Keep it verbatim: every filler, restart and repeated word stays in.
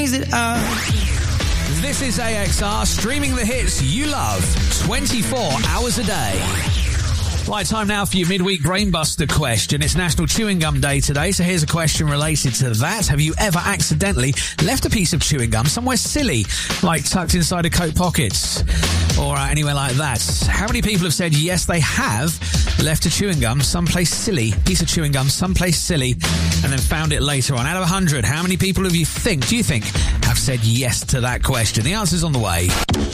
raise it up. This is A X R, streaming the hits you love twenty-four hours a day. Right, time now for your midweek brainbuster question. It's National Chewing Gum Day today, so here's a question related to that. Have you ever accidentally left a piece of chewing gum somewhere silly, like tucked inside a coat pockets or uh, anywhere like that? How many people have said yes, they have left a chewing gum someplace silly, piece of chewing gum someplace silly, and then found it later on? Out of one hundred, how many people of you think, do you think, have said yes to that question? The answer's on the way.